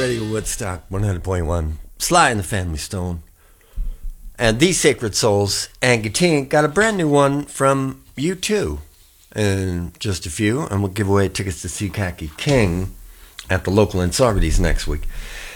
Radio Woodstock 100.1. Sly and the Family Stone. And These Sacred Souls and Gatine got a brand new one from U2 in just a few. And we'll give away tickets to see Kaki King at the local in Saugerties next week.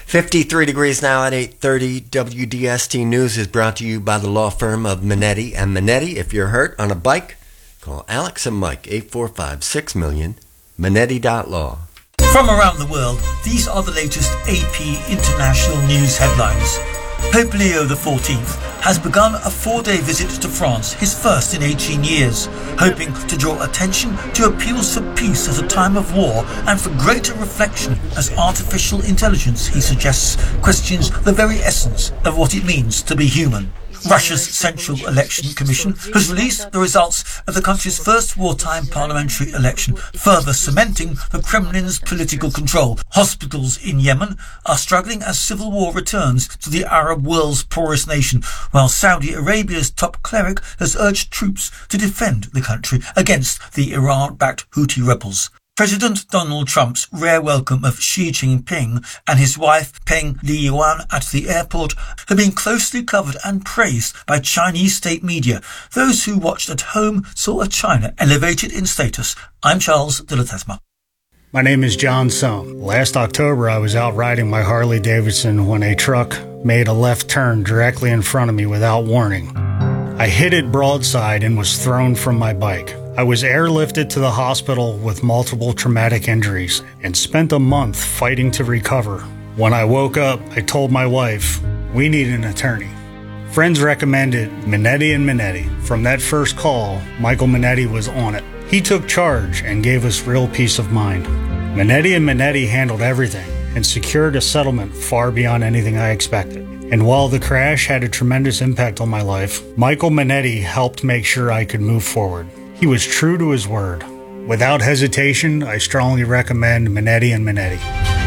53 degrees now at 8:30. WDST News is brought to you by the law firm of Minetti and Minetti. If you're hurt on a bike, call Alex and Mike, 845-6000000, Minetti.law. From around the world, these are the latest AP International News headlines. Pope Leo XIV has begun a 4-day visit to France, his first in 18 years, hoping to draw attention to appeals for peace at a time of war and for greater reflection as artificial intelligence, he suggests, questions the very essence of what it means to be human. Russia's Central Election Commission has released the results of the country's first wartime parliamentary election, further cementing the Kremlin's political control. Hospitals in Yemen are struggling as civil war returns to the Arab world's poorest nation, while Saudi Arabia's top cleric has urged troops to defend the country against the Iran-backed Houthi rebels. President Donald Trump's rare welcome of Xi Jinping and his wife Peng Liyuan at the airport have been closely covered and praised by Chinese state media. Those who watched at home saw a China elevated in status. I'm Charles de la Tesma. My name is John Sohm. Last October, I was out riding my Harley Davidson when a truck made a left turn directly in front of me without warning. I hit it broadside and was thrown from my bike. I was airlifted to the hospital with multiple traumatic injuries and spent a month fighting to recover. When I woke up, I told my wife, we need an attorney. Friends recommended Minetti and Minetti. From that first call, Michael Minetti was on it. He took charge and gave us real peace of mind. Minetti and Minetti handled everything and secured a settlement far beyond anything I expected. And while the crash had a tremendous impact on my life, Michael Minetti helped make sure I could move forward. He was true to his word. Without hesitation, I strongly recommend Minetti and Minetti.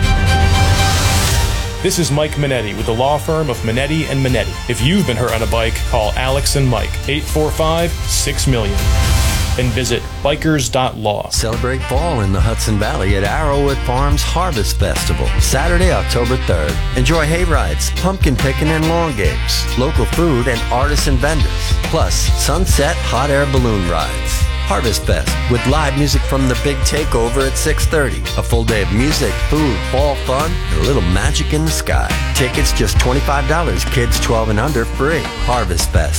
This is Mike Minetti with the law firm of Minetti and Minetti. If you've been hurt on a bike, call Alex and Mike, 845-6000000. And visit bikers.law. Celebrate fall in the Hudson Valley at Arrowwood Farms Harvest Festival, Saturday, October 3rd. Enjoy hay rides, pumpkin picking, and lawn games, local food and artisan vendors, plus sunset hot air balloon rides. Harvest Fest with live music from the Big Takeover at 6:30. A full day of music, food, fall fun, and a little magic in the sky. Tickets just $25. Kids 12 and under free. Harvest Fest.